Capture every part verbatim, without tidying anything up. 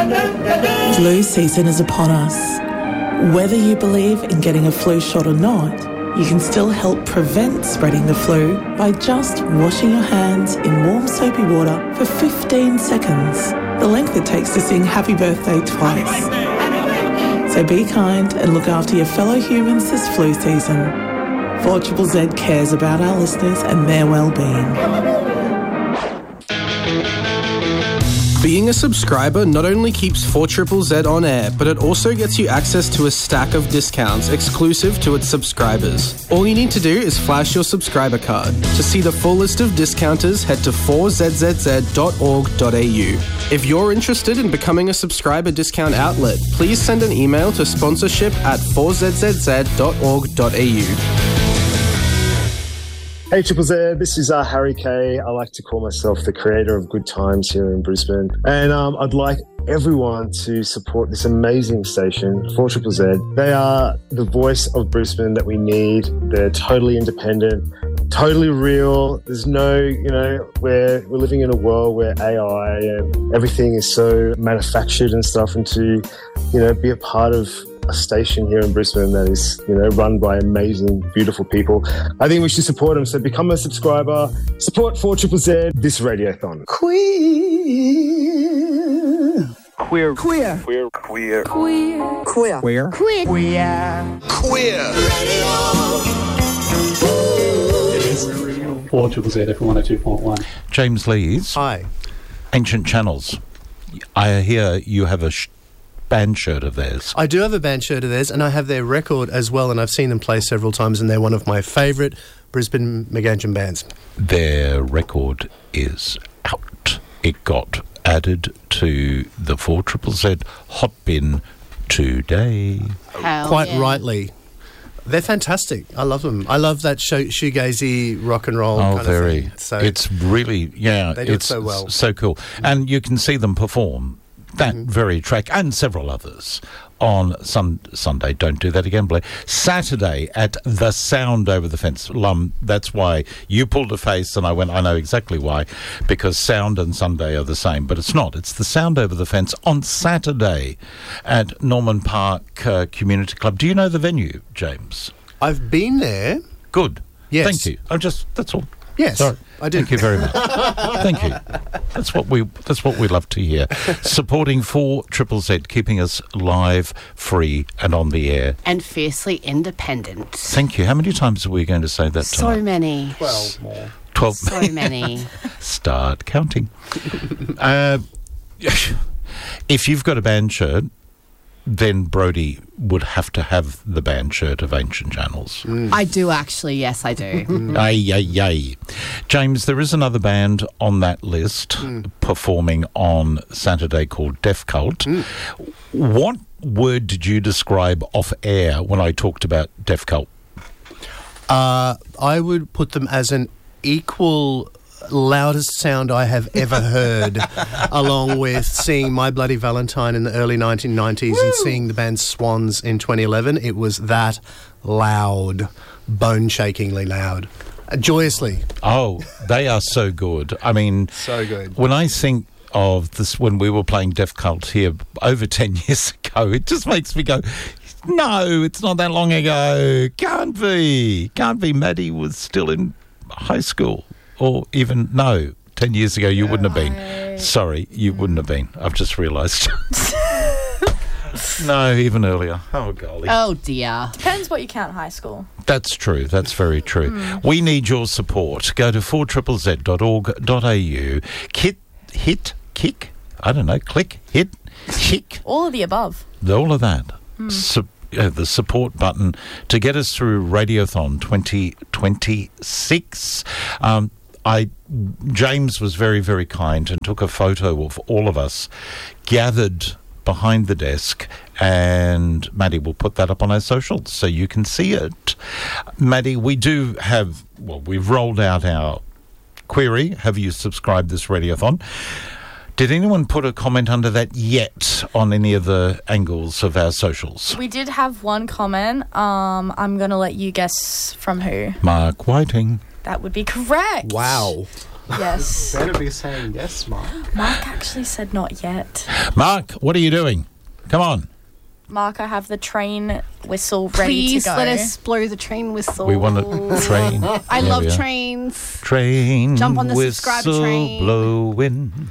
Flu season is upon us. Whether you believe in getting a flu shot or not, you can still help prevent spreading the flu by just washing your hands in warm soapy water for fifteen seconds, the length it takes to sing Happy Birthday twice. So be kind and look after your fellow humans this flu season. four Z Z Z cares about our listeners and their well-being. Being a subscriber not only keeps four Z Z Z on air, but it also gets you access to a stack of discounts exclusive to its subscribers. All you need to do is flash your subscriber card. To see the full list of discounters, head to four z z z dot org dot a u. If you're interested in becoming a subscriber discount outlet, please send an email to sponsorship at four z z z dot org dot a u. Hey Triple Z, this is uh, Harry Kay. I like to call myself the creator of Good Times here in Brisbane. And um, I'd like everyone to support this amazing station, four Z Z Z. They are the voice of Brisbane that we need. They're totally independent, totally real. There's no, you know, we're, we're living in a world where A I and everything is so manufactured and stuff, and to, you know, be a part of a station here in Brisbane that is, you know, run by amazing, beautiful people. I think we should support them. So become a subscriber, support four Z Z Z, this radiothon. Queer. Queer. Queer. Queer. Queer. Queer. Queer. Queer. Queer. Queer. Queer. It is four Z Z Z F one oh two point one. James Lees. Hi. Ancient Channels. I hear you have a sh- band shirt of theirs. I do have a band shirt of theirs, and I have their record as well, and I've seen them play several times, and they're one of my favourite Brisbane McGanchen bands. Their record is out. It got added to the four Z Z Z Hot Bin today. Hell Quite yeah. rightly. They're fantastic. I love them. I love that show, shoegazy rock and roll Oh, kind very. of thing. So it's really, yeah, they do it's it so well. so cool. And you can see them perform that Mm-hmm. very track and several others on sun- Sunday. Don't do that again, Blair. Saturday at the Sound Over the Fence. Lum, that's why you pulled a face and I went, I know exactly why, because Sound and Sunday are the same, but it's not. It's the Sound Over the Fence on Saturday at Norman Park uh, Community Club. Do you know the venue, James? I've been there. Good. Yes. Thank you. I'm just, that's all. Yes, Sorry. I do. Thank you very much. Thank you. That's what we that's what we love to hear. Supporting four Z Z Z, keeping us live, free, and on the air. And fiercely independent. Thank you. How many times are we going to say that So tonight? many. Twelve more. Twelve. So many. Start counting. uh, if you've got a band shirt, then Brodie would have to have the band shirt of Ancient Channels. I do actually, yes, I do. Ay, ay, ay. James, there is another band on that list Mm. performing on Saturday called Deaf Cult. Mm. What word did you describe off air when I talked about Deaf Cult? Uh, I would put them as an equal loudest sound I have ever heard, along with seeing My Bloody Valentine in the early nineteen nineties and seeing the band Swans in twenty eleven. It was that loud, bone-shakingly loud, uh, joyously. Oh, they are so good. I mean, So good. when I think of this, when we were playing Deaf Cult here over ten years ago, it just makes me go, no, it's not that long ago. Can't be. Can't be. Maddie was still in high school. Or even, no, ten years ago you wouldn't have been. Sorry, you wouldn't have been. I've just realised. No, even earlier. Oh, golly. Oh, dear. Depends what you count high school. That's true. That's very true. Mm. We need your support. Go to four Z Z Z dot org dot a u. Hit, hit, kick, I don't know, click, hit, kick. All of the above. All of that. Mm. Su- uh, the support button to get us through Radiothon twenty twenty-six. Um, I James was very, very kind and took a photo of all of us gathered behind the desk, and Maddie will put that up on our socials so you can see it. Maddie, we do have, well, we've rolled out our query. Have you subscribed this Radiothon? Did anyone put a comment under that yet on any of the angles of our socials? We did have one comment. Um, I'm going to let you guess from who. Mark Whiting. That would be correct. Wow. Yes. Better be saying yes, Mark. Mark actually said not yet. Mark, what are you doing? Come on. Mark, I have the train whistle ready Please to go. let us blow the train whistle. We want a train. I There love we are. trains. Train Jump on the whistle subscriber train. blowing,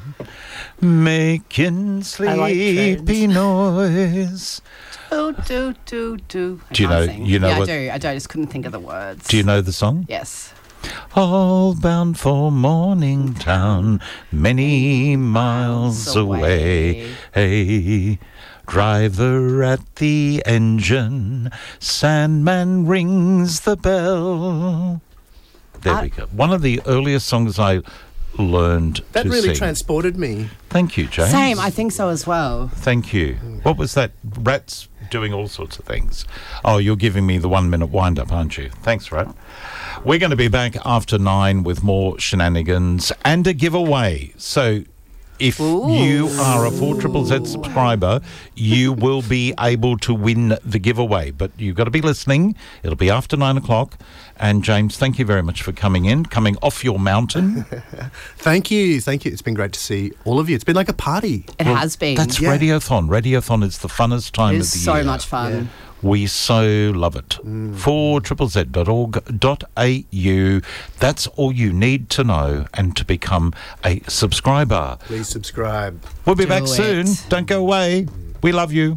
making I like sleepy noise. Do, do, do, do. I Do you can't know- sing. you know yeah, what- I do. I do. I just couldn't think of the words. Do you know the song? Yes. All bound for Morning Town, many miles away. Hey, driver at the engine, Sandman rings the bell. There I- we go. One of the earliest songs I learned That to really sing. transported me. Thank you, James. Same. I think so as well. Thank you. What was that? Rat's doing all sorts of things. Oh, you're giving me the one minute wind up, aren't you? Thanks, Rat. We're going to be back after nine with more shenanigans and a giveaway. So if you are a four triple Z subscriber, you will be able to win the giveaway. But you've got to be listening. It'll be after nine o'clock. And James, thank you very much for coming in, coming off your mountain. Thank you. Thank you. It's been great to see all of you. It's been like a party. It has been. That's Yeah. Radiothon. Radiothon is the funnest time It of is the so year. much fun. We so love it. four triple z dot org dot a u. That's all you need to know and to become a subscriber. Please subscribe. We'll be Do back it. soon. Don't go away. We love you.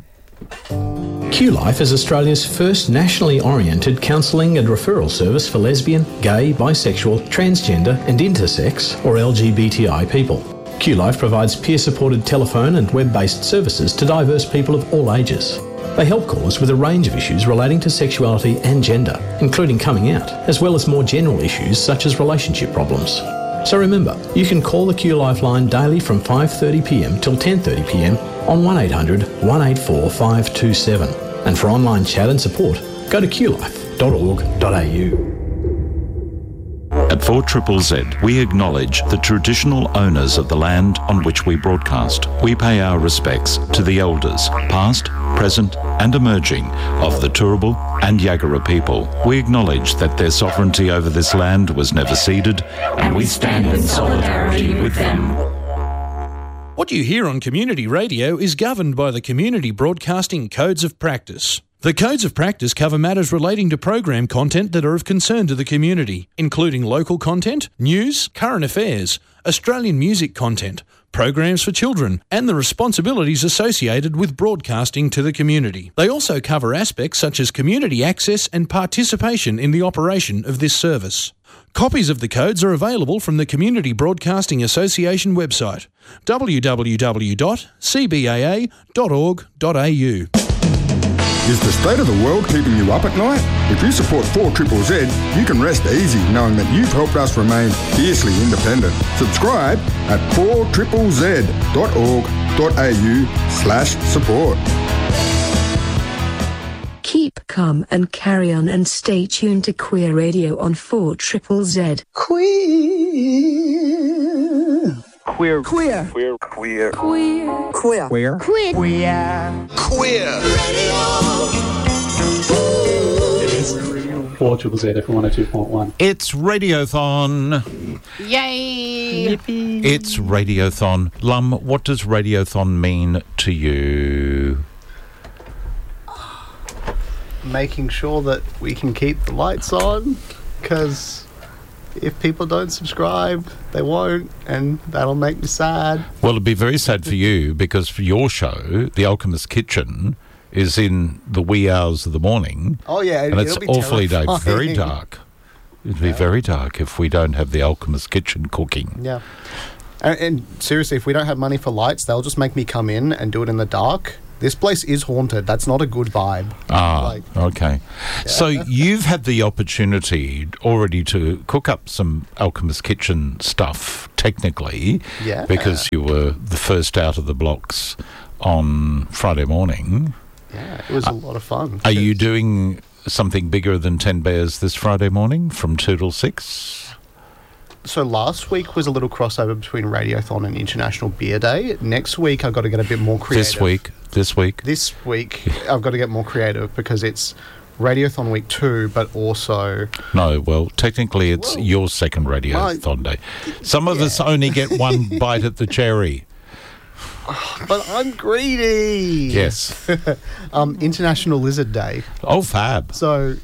QLife is Australia's first nationally oriented counselling and referral service for lesbian, gay, bisexual, transgender and intersex or L G B T I people. QLife provides peer-supported telephone and web-based services to diverse people of all ages. They help callers with a range of issues relating to sexuality and gender, including coming out, as well as more general issues such as relationship problems. So remember, you can call the QLife line daily from five thirty p m till ten thirty p m on one eight hundred, one eight four, five two seven. And for online chat and support, go to q life dot org dot a u. At four triple Z, we acknowledge the traditional owners of the land on which we broadcast. We pay our respects to the elders, past, present and emerging, of the Turrbal and Yagara people. We acknowledge that their sovereignty over this land was never ceded, and we stand in solidarity with them. What you hear on community radio is governed by the Community Broadcasting Codes of Practice. The Codes of Practice cover matters relating to program content that are of concern to the community, including local content, news, current affairs, Australian music content, programs for children, and the responsibilities associated with broadcasting to the community. They also cover aspects such as community access and participation in the operation of this service. Copies of the codes are available from the Community Broadcasting Association website, w w w dot c b a a dot org dot a u. Is the state of the world keeping you up at night? If you support four triple Z, you can rest easy knowing that you've helped us remain fiercely independent. Subscribe at four triple z dot org dot a u slash support. Keep calm and carry on and stay tuned to Queer Radio on four triple Z. Queer. Queer. Queer. Queer. Queer. Queer. Queer. Queer. Queer. Queer. Queer. It is four triple Z F one oh two point one. It's Radiothon. Yay! It's Radiothon. Lum, what does Radiothon mean to you? Making sure that we can keep the lights on, because if people don't subscribe, they won't, and that'll make me sad. Well, it'd be very sad for you because for your show, The Alchemist Kitchen, is in the wee hours of the morning. Oh, yeah, and it'll it's be awfully dark, terrifying. very dark. It'd be very dark if we don't have The Alchemist Kitchen cooking. Yeah. And, and seriously, if we don't have money for lights, they'll just make me come in and do it in the dark. This place is haunted. That's not a good vibe. Ah, Like, okay. So you've had the opportunity already to cook up some Alchemist Kitchen stuff, technically, Yeah. because you were the first out of the blocks on Friday morning. yeah, it was a lot of fun. Are you doing something bigger than ten Bears this Friday morning from two till six? So last week was a little crossover between Radiothon and International Beer Day. Next week, I've got to get a bit more creative. This week? This week? This week, I've got to get more creative because it's Radiothon Week two, but also... No, well, technically it's your second Radiothon day. Some of yeah. us only get one bite at the cherry. But I'm greedy. Yes. um, International Lizard Day. Oh, fab. So,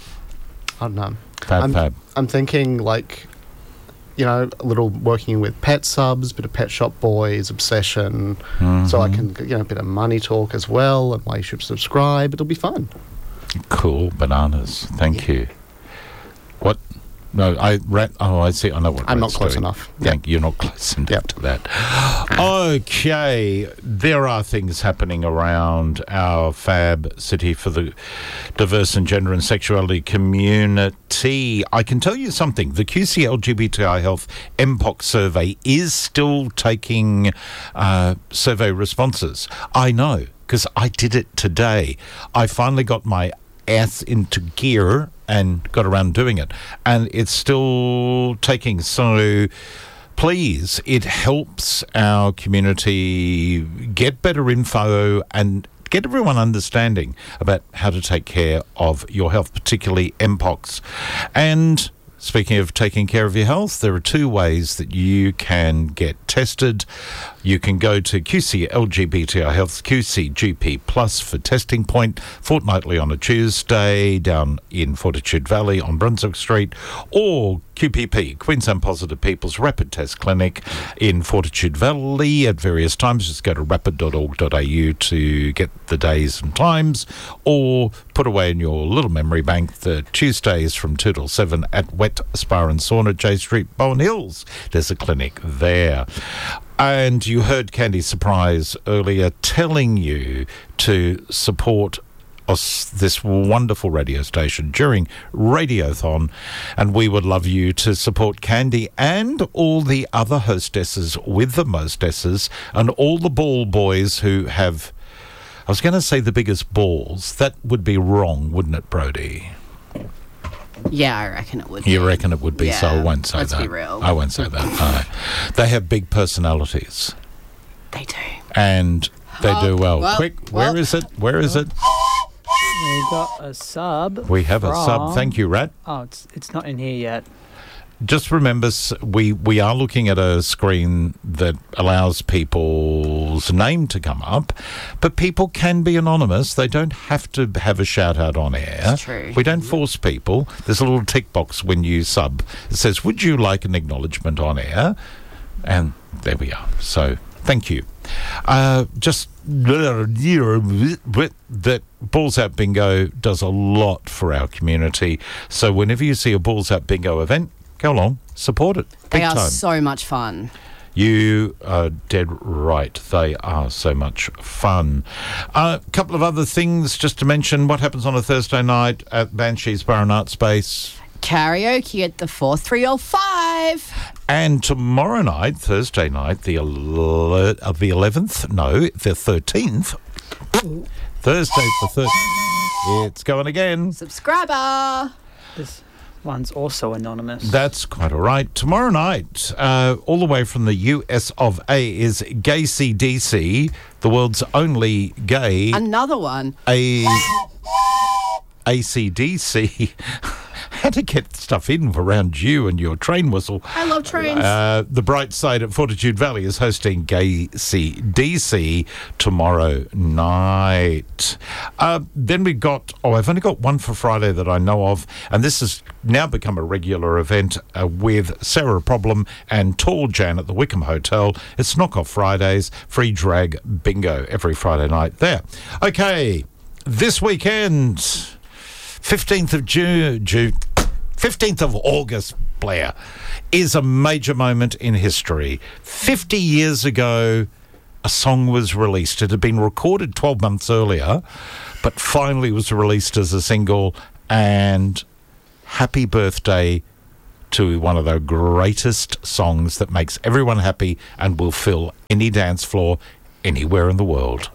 I don't know. Fab, I'm, fab. I'm thinking, like, you know, a little working with Pet Subs, bit of Pet Shop Boys, Obsession, mm-hmm. so I can, you know, a bit of money talk as well, and why you should subscribe. It'll be fun. Cool bananas. Thank yeah. you. What? No, I rat. Oh, I see. I know what. I'm not Rat's close doing. enough. Thank you. You're not close enough yep. to that. Okay, there are things happening around our fab city for the diverse and gender and sexuality community. I can tell you something. The Q C L G B T I Health M P O C survey is still taking uh, survey responses. I know, because I did it today. I finally got my ass into gear and got around doing it, and it's still taking. So please, it helps our community get better info and get everyone understanding about how to take care of your health, particularly M P O X. And speaking of taking care of your health, there are two ways that you can get tested. You can go to Q C L G B T I Health Q C G P Plus for testing point, fortnightly on a Tuesday down in Fortitude Valley on Brunswick Street, or Q P P, Queensland Positive People's Rapid Test Clinic in Fortitude Valley at various times. Just go to rapid dot org dot a u to get the days and times, or put away in your little memory bank the Tuesdays from two till seven at Wet Spa and Sauna, J Street, Bowen Hills. There's a clinic there. And you heard Candy Surprise earlier telling you to support us, this wonderful radio station during Radiothon, and we would love you to support Candy and all the other hostesses with the mostesses and all the ball boys who have, I was going to say the biggest balls. That would be wrong, wouldn't it, Brody? Yeah, I reckon it would You be. reckon it would be, yeah, so I won't say let's that. be real. I won't say that. No. They have big personalities. They do. And they Oh, do well. well, Quick, well. where is it? Where is it? We got a sub. We have a sub. from- Thank you, Rat. Oh, it's it's not in here yet. Just remember, s- we, we are looking at a screen that allows people's name to come up, but people can be anonymous. They don't have to have a shout-out on air. That's true. We don't force people. There's a little tick box when you sub. It says, would you like an acknowledgement on air? And there we are. So, thank you. Uh, just that Balls Out Bingo does a lot for our community. So whenever you see a Balls Out Bingo event, go along, support it. They Big are time. so much fun. You are dead right. They are so much fun. A uh, couple of other things just to mention. What happens on a Thursday night at Banshees Bar and Art Space? Karaoke at the four three oh five. And tomorrow night, Thursday night, the ele- uh, the eleventh, no, the thirteenth. Thursday the thirteenth. It's going again. Subscriber. This one's also anonymous. That's quite all right. Tomorrow night, uh, all the way from the U S of A, is Gay C D C, the world's only gay... Another one. A... A C D C. How to get stuff in around you and your train whistle. I love trains. Uh, the Bright Side at Fortitude Valley is hosting Gay C D C tomorrow night. Uh, then we've got, oh, I've only got one for Friday that I know of, and this has now become a regular event uh, with Sarah Problem and Tall Jan at the Wickham Hotel. It's Knock Off Fridays, free drag bingo every Friday night there. Okay, this weekend... fifteenth of June, June, fifteenth of August, Blair, is a major moment in history. fifty years ago, a song was released. It had been recorded twelve months earlier, but finally was released as a single. And happy birthday to one of the greatest songs that makes everyone happy and will fill any dance floor anywhere in the world.